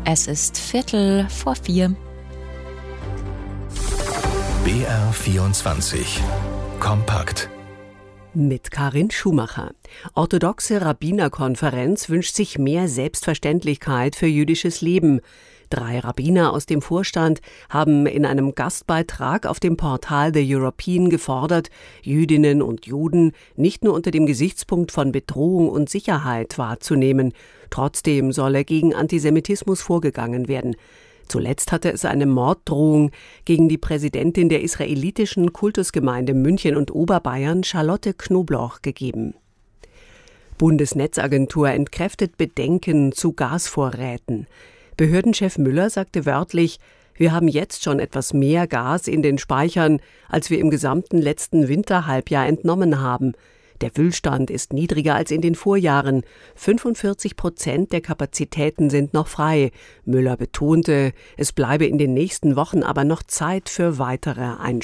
Es ist 3:15. BR24 Kompakt. Mit Karin Schumacher. Orthodoxe Rabbinerkonferenz wünscht sich mehr Selbstverständlichkeit für jüdisches Leben. 3 Rabbiner aus dem Vorstand haben in einem Gastbeitrag auf dem Portal The European gefordert, Jüdinnen und Juden nicht nur unter dem Gesichtspunkt von Bedrohung und Sicherheit wahrzunehmen. Trotzdem solle gegen Antisemitismus vorgegangen werden. Zuletzt hatte es eine Morddrohung gegen die Präsidentin der israelitischen Kultusgemeinde München und Oberbayern, Charlotte Knobloch, gegeben. Bundesnetzagentur entkräftet Bedenken zu Gasvorräten. Behördenchef Müller sagte wörtlich: Wir haben jetzt schon etwas mehr Gas in den Speichern, als wir im gesamten letzten Winterhalbjahr entnommen haben. Der Füllstand ist niedriger als in den Vorjahren. 45% der Kapazitäten sind noch frei. Müller betonte, es bleibe in den nächsten Wochen aber noch Zeit für weitere Einsparungen.